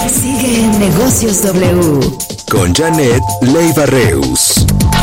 Sigue en Negocios W con Janet Leiva Reus.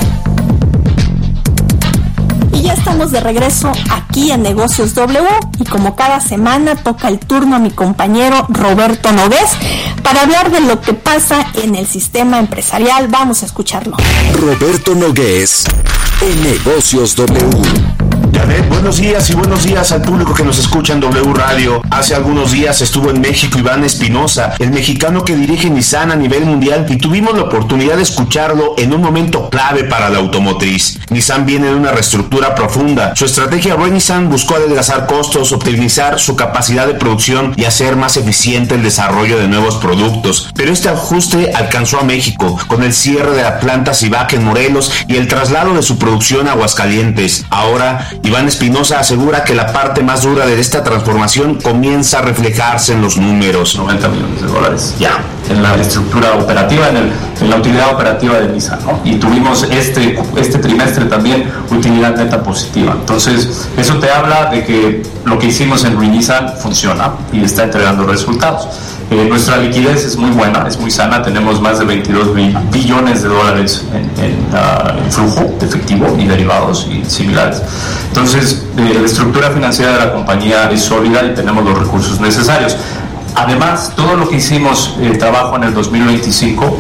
Y ya estamos de regreso aquí en Negocios W y como cada semana toca el turno a mi compañero Roberto Nogués para hablar de lo que pasa en el sistema empresarial. Vamos a escucharlo. Roberto Nogués en Negocios W. Janet, buenos días y buenos días al público que nos escucha en W Radio. Hace algunos días estuvo en México Iván Espinosa, el mexicano que dirige Nissan a nivel mundial, y tuvimos la oportunidad de escucharlo en un momento clave para la automotriz. Nissan viene de una reestructura profunda. Su estrategia Renaissance buscó adelgazar costos, optimizar su capacidad de producción y hacer más eficiente el desarrollo de nuevos productos. Pero este ajuste alcanzó a México con el cierre de la planta Civac en Morelos y el traslado de su producción a Aguascalientes. Ahora, Iván Espinosa asegura que la parte más dura de esta transformación comienza a reflejarse en los números. $90 millones ya en la estructura operativa, en la utilidad operativa de Nissan, ¿no? Y tuvimos este trimestre también utilidad neta positiva. Entonces, eso te habla de que lo que hicimos en Nissan funciona y está entregando resultados. Nuestra liquidez es muy buena, es muy sana, tenemos más de $22 billones en flujo de efectivo y derivados y similares. Entonces, la estructura financiera de la compañía es sólida y tenemos los recursos necesarios. Además, todo lo que hicimos, trabajo en el 2025,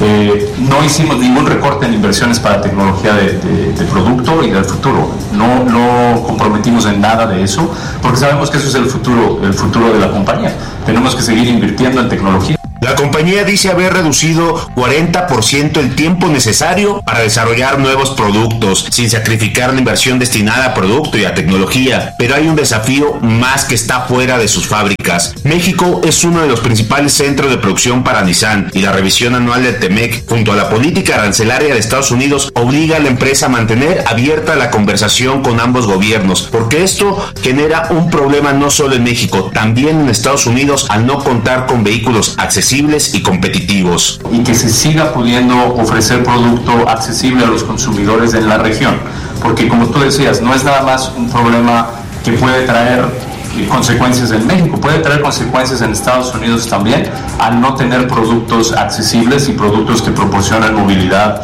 no hicimos ningún recorte en inversiones para tecnología de producto y del futuro. No comprometimos en nada de eso, porque sabemos que eso es el futuro de la compañía. Tenemos que seguir invirtiendo en tecnología. La compañía dice haber reducido 40% el tiempo necesario para desarrollar nuevos productos, sin sacrificar la inversión destinada a producto y a tecnología. Pero hay un desafío más que está fuera de sus fábricas. México es uno de los principales centros de producción para Nissan, y la revisión anual del TEMEC, junto a la política arancelaria de Estados Unidos, obliga a la empresa a mantener abierta la conversación con ambos gobiernos, porque esto genera un problema no solo en México, también en Estados Unidos, al no contar con vehículos accesibles y competitivos. Y que se siga pudiendo ofrecer producto accesible a los consumidores en la región, porque como tú decías, no es nada más un problema que puede traer consecuencias en México, puede traer consecuencias en Estados Unidos también, al no tener productos accesibles y productos que proporcionan movilidad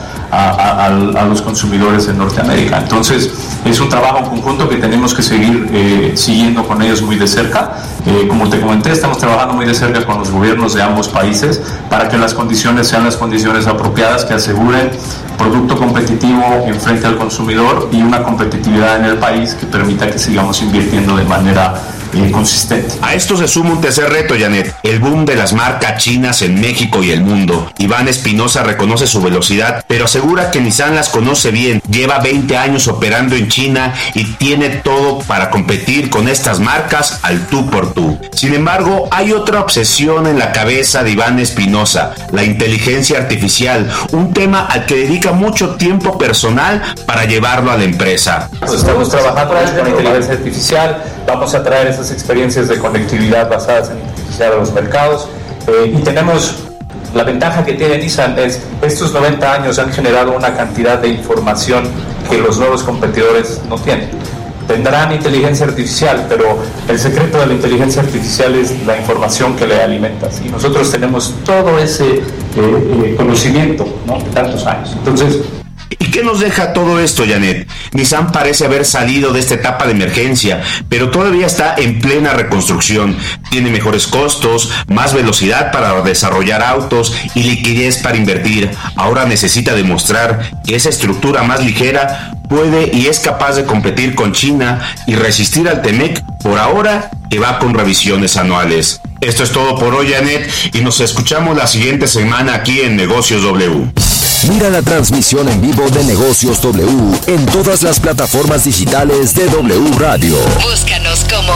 a los consumidores en Norteamérica. Entonces, es un trabajo conjunto que tenemos que seguir siguiendo con ellos muy de cerca. Como te comenté, estamos trabajando muy de cerca con los gobiernos de ambos países para que las condiciones sean las condiciones apropiadas que aseguren producto competitivo en frente al consumidor y una competitividad en el país que permita que sigamos invirtiendo de manera consistente. A esto se suma un tercer reto, Janet: el boom de las marcas chinas en México y el mundo. Iván Espinosa reconoce su velocidad, pero asegura que Nissan las conoce bien. Lleva 20 años operando en China y tiene todo para competir con estas marcas al tú por tú. Sin embargo, hay otra obsesión en la cabeza de Iván Espinosa: la inteligencia artificial, un tema al que dedica mucho tiempo personal para llevarlo a la empresa. Estamos trabajando con inteligencia artificial, vamos a traer esas experiencias de conectividad basadas en inteligencia artificial a los mercados, y tenemos la ventaja que tiene Nissan es estos 90 años han generado una cantidad de información que los nuevos competidores no tienen. Tendrán inteligencia artificial, pero el secreto de la inteligencia artificial es la información que le alimentas, y nosotros tenemos todo ese conocimiento, ¿no?, de tantos años. Entonces, ¿y qué nos deja todo esto, Janet? Nissan parece haber salido de esta etapa de emergencia, pero todavía está en plena reconstrucción. Tiene mejores costos, más velocidad para desarrollar autos y liquidez para invertir. Ahora necesita demostrar que esa estructura más ligera puede y es capaz de competir con China y resistir al TEMEC, por ahora que va con revisiones anuales. Esto es todo por hoy, Janet, y nos escuchamos la siguiente semana aquí en Negocios W. Mira la transmisión en vivo de Negocios W en todas las plataformas digitales de W Radio. Búscanos como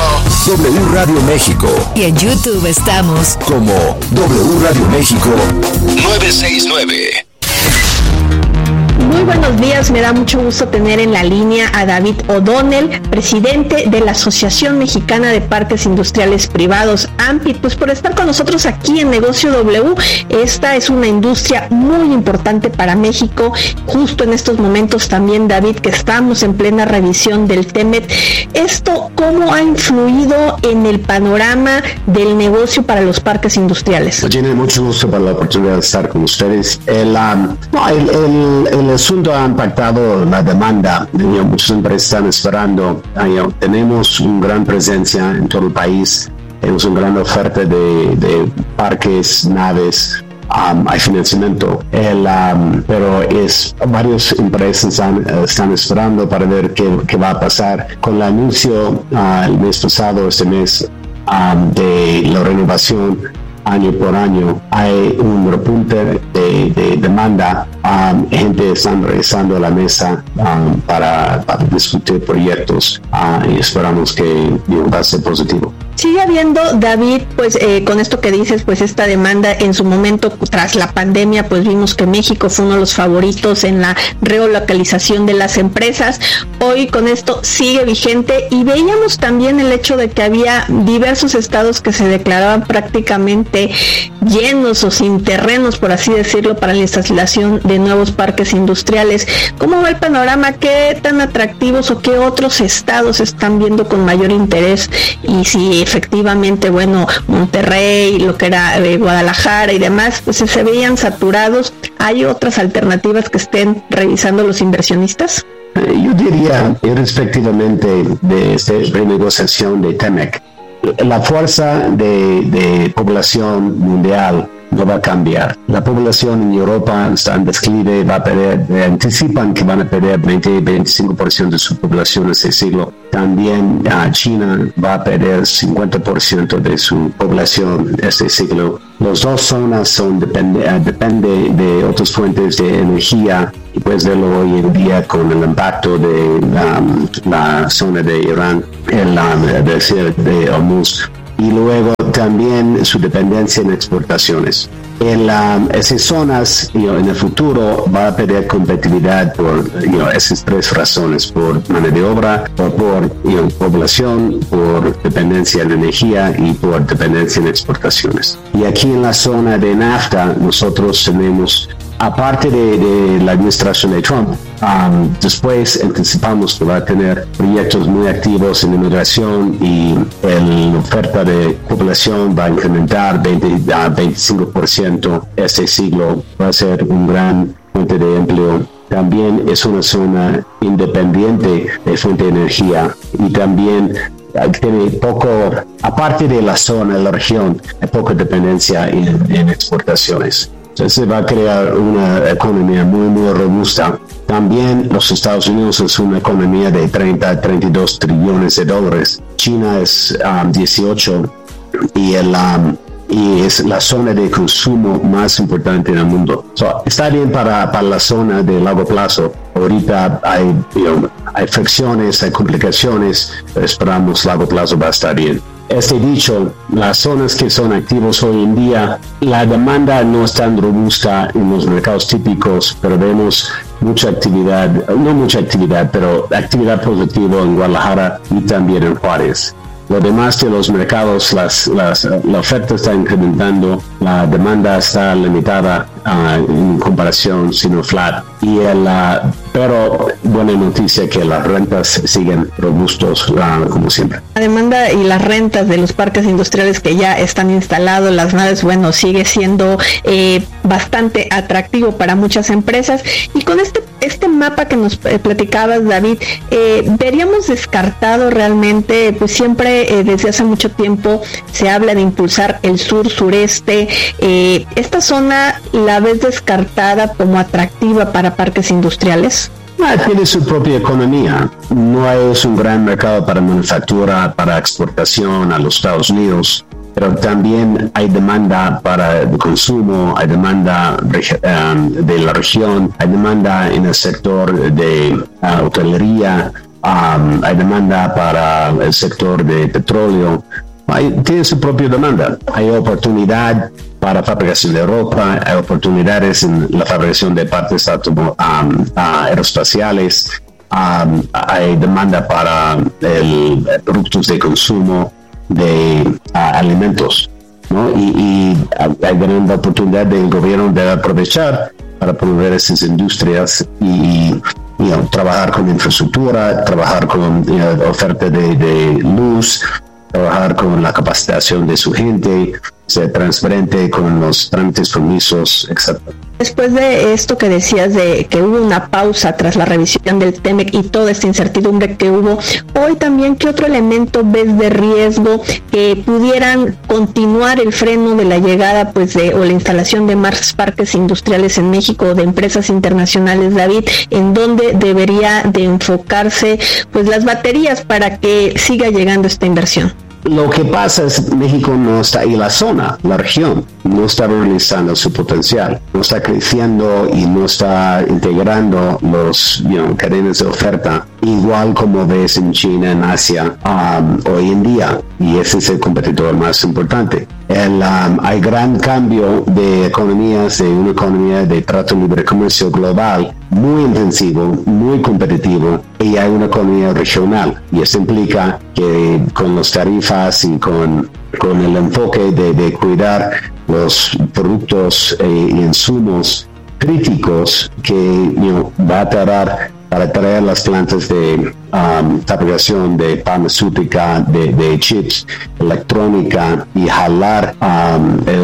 W Radio México. Y en YouTube estamos como W Radio México 969. Muy buenos días, me da mucho gusto tener en la línea a David O'Donnell, presidente de la Asociación Mexicana de Parques Industriales Privados, AMPIP, pues por estar con nosotros aquí en Negocio W. Esta es una industria muy importante para México, justo en estos momentos también, David, que estamos en plena revisión del TEMEC. ¿Esto cómo ha influido en el panorama del negocio para los parques industriales? Tiene mucho gusto por la oportunidad de estar con ustedes. El asunto ha impactado la demanda. Muchas empresas están esperando. Tenemos una gran presencia en todo el país. Tenemos una gran oferta de parques, naves. Hay financiamiento, pero varias empresas están esperando para ver qué va a pasar. Con el anuncio el mes pasado, este mes, de la renovación año por año, hay un repunte de demanda. Gente está regresando a la mesa para discutir proyectos y esperamos que va a ser positivo. Sigue habiendo, David, pues con esto que dices, pues esta demanda en su momento tras la pandemia, pues vimos que México fue uno de los favoritos en la relocalización de las empresas. Hoy con esto sigue vigente y veíamos también el hecho de que había diversos estados que se declaraban prácticamente llenos o sin terrenos, por así decirlo, para la instalación de nuevos parques industriales. ¿Cómo va el panorama? ¿Qué tan atractivos o qué otros estados están viendo con mayor interés? Y si efectivamente, bueno, Monterrey, lo que era Guadalajara y demás, pues se veían saturados. ¿Hay otras alternativas que estén revisando los inversionistas? Yo diría, irrespectivamente de esta renegociación de TEMEC, la fuerza de población mundial no va a cambiar. La población en Europa está en declive, anticipan que van a perder 20-25% de su población este siglo. También China va a perder 50% de su población este siglo. Las dos zonas depende de otras fuentes de energía, y puedes verlo hoy en día con el impacto de la zona de Irán, el desierto de Hormuz. Y luego también su dependencia en exportaciones. Esas zonas en el futuro va a perder competitividad por esas tres razones: por mano de obra, por población, por dependencia en energía y por dependencia en exportaciones. Y aquí en la zona de NAFTA nosotros tenemos, aparte de la administración de Trump, después anticipamos que va a tener proyectos muy activos en inmigración y la oferta de población va a incrementar 20 a 25% este siglo. Va a ser un gran fuente de empleo. También es una zona independiente de fuente de energía y también tiene poco, aparte de la zona, la región, hay poca dependencia en exportaciones. Entonces se va a crear una economía muy, muy robusta. También los Estados Unidos es una economía de 30 a 32 trillones de dólares. China es 18 y es la zona de consumo más importante en el mundo. Está bien para la zona de largo plazo. Ahorita hay fricciones, hay complicaciones, pero esperamos largo plazo va a estar bien. Dicho, las zonas que son activos hoy en día, la demanda no es tan robusta en los mercados típicos, pero vemos pero actividad positiva en Guadalajara y también en Juárez. Lo demás de los mercados, la oferta está incrementando, la demanda está limitada en comparación, sino flat. Pero buena noticia que las rentas siguen robustos como siempre. La demanda y las rentas de los parques industriales que ya están instalados, las naves, bueno, sigue siendo bastante atractivo para muchas empresas. Y con este mapa que nos platicabas, David, veríamos descartado realmente, pues siempre desde hace mucho tiempo se habla de impulsar el sur-sureste. ¿Esta zona la ves descartada como atractiva para parques industriales? Tiene su propia economía. No es un gran mercado para manufactura, para exportación a los Estados Unidos, pero también hay demanda para el consumo, hay demanda de la región, hay demanda en el sector de hotelería, hay demanda para el sector de petróleo. Tiene su propia demanda. Hay oportunidad para fabricación de ropa, hay oportunidades en la fabricación de partes aeroespaciales, hay demanda para productos de consumo de alimentos, ¿no? Y hay gran oportunidad del gobierno de aprovechar para promover esas industrias y trabajar con infraestructura, trabajar con oferta de luz, trabajar con la capacitación de su gente, ser transparente con los trámites, permisos, etc. Después de esto que decías de que hubo una pausa tras la revisión del TEMEC y toda esta incertidumbre que hubo, hoy también, ¿qué otro elemento ves de riesgo que pudieran continuar el freno de la llegada o la instalación de más parques industriales en México o de empresas internacionales, David, en donde debería de enfocarse las baterías para que siga llegando esta inversión? Lo que pasa es que México no está, y la zona, la región, no está realizando su potencial, no está creciendo y no está integrando los cadenas de oferta, igual como ves en China, en Asia, hoy en día, y ese es el competidor más importante. Hay gran cambio de economías, de una economía de trato libre comercio global, muy intensivo, muy competitivo, y hay una economía regional, y eso implica que con las tarifas y con el enfoque de cuidar los productos e insumos críticos que va a tardar para traer las plantas de fabricación de farmacéutica, de chips, electrónica y jalar